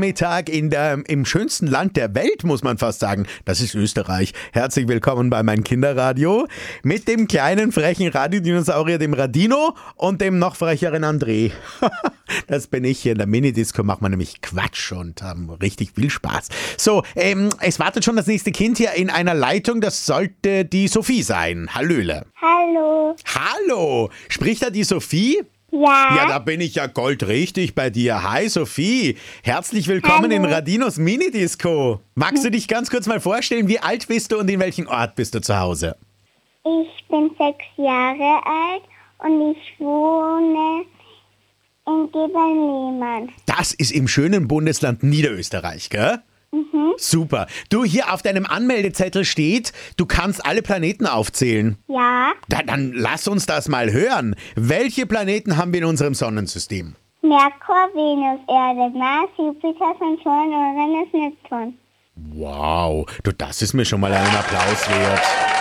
Nachmittag im schönsten Land der Welt, muss man fast sagen. Das ist Österreich. Herzlich willkommen bei mein Kinderradio mit dem kleinen, frechen Radiodinosaurier, dem Radino und dem noch frecheren André. Das bin ich hier in der Minidisco, machen wir nämlich Quatsch und haben richtig viel Spaß. So, es wartet schon das nächste Kind hier in einer Leitung. Das sollte die Sophie sein. Hallöle. Hallo. Hallo. Spricht da die Sophie? Ja. Ja, da bin ich ja goldrichtig bei dir. Hi Sophie, herzlich willkommen in Radinos Minidisco. Magst du dich ganz kurz mal vorstellen, wie alt bist du und in welchem Ort bist du zu Hause? Ich bin 6 Jahre alt und ich wohne in Geberlehmann. Das ist im schönen Bundesland Niederösterreich, gell? Super. Du, hier auf deinem Anmeldezettel steht, du kannst alle Planeten aufzählen. Ja. Dann lass uns das mal hören. Welche Planeten haben wir in unserem Sonnensystem? Merkur, Venus, Erde, Mars, Jupiter, Saturn, Uranus, Neptun. Wow, du, das ist mir schon mal einen Applaus wert.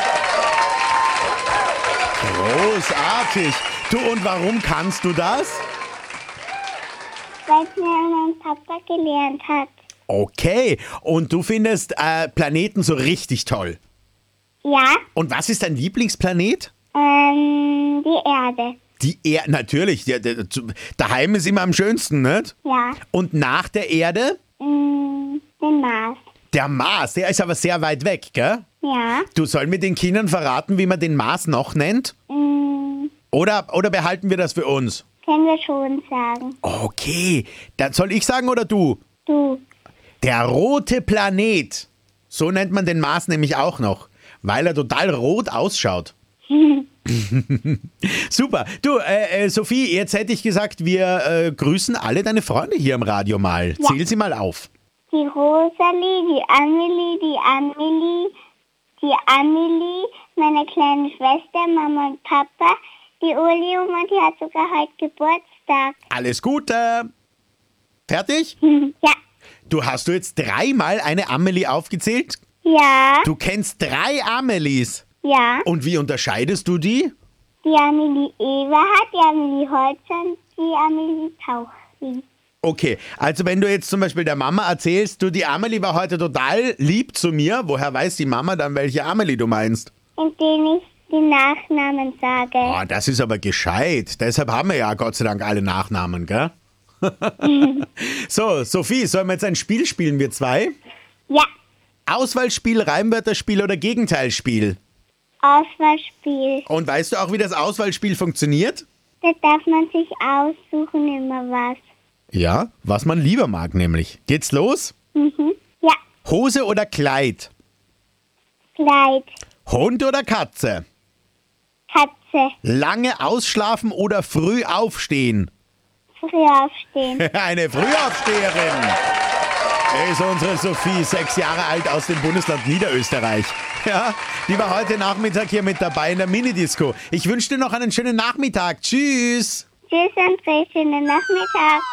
Großartig. Du, und warum kannst du das? Weil es mir mein Papa gelernt hat. Okay, und du findest Planeten so richtig toll. Ja. Und was ist dein Lieblingsplanet? Die Erde. Die Erde, natürlich. Daheim ist immer am schönsten, nicht? Ja. Und nach der Erde? Den Mars. Der Mars, der ist aber sehr weit weg, gell? Ja. Du sollst mir den Kindern verraten, wie man den Mars noch nennt? Oder behalten wir das für uns? Können wir schon sagen. Okay, dann soll ich sagen oder du? Du. Der rote Planet. So nennt man den Mars nämlich auch noch, weil er total rot ausschaut. Super. Du, Sophie, jetzt hätte ich gesagt, wir grüßen alle deine Freunde hier im Radio mal. Ja. Zähl sie mal auf. Die Rosalie, die Amelie, meine kleine Schwester, Mama und Papa, die Uli-Oma, die hat sogar heute Geburtstag. Alles Gute. Fertig? Ja. Du hast jetzt 3-mal eine Amelie aufgezählt? Ja. Du kennst 3 Amelies. Ja. Und wie unterscheidest du die? Die Amelie Eberhard, die Amelie Holzer und die Amelie Tauchri. Okay, also wenn du jetzt zum Beispiel der Mama erzählst, du, die Amelie war heute total lieb zu mir, woher weiß die Mama dann, welche Amelie du meinst? Indem ich die Nachnamen sage. Oh, das ist aber gescheit. Deshalb haben wir ja Gott sei Dank alle Nachnamen, gell? So, Sophie, sollen wir jetzt ein Spiel spielen, wir zwei? Ja. Auswahlspiel, Reimwörterspiel oder Gegenteilspiel? Auswahlspiel. Und weißt du auch, wie das Auswahlspiel funktioniert? Da darf man sich aussuchen immer was. Ja, was man lieber mag nämlich. Geht's los? Ja. Hose oder Kleid? Kleid. Hund oder Katze? Katze. Lange ausschlafen oder früh aufstehen? Früh aufstehen. Eine Frühaufsteherin. Ist unsere Sophie, 6 Jahre alt aus dem Bundesland Niederösterreich. Ja, die war heute Nachmittag hier mit dabei in der Minidisco. Ich wünsche dir noch einen schönen Nachmittag. Tschüss. Tschüss und schönen Nachmittag.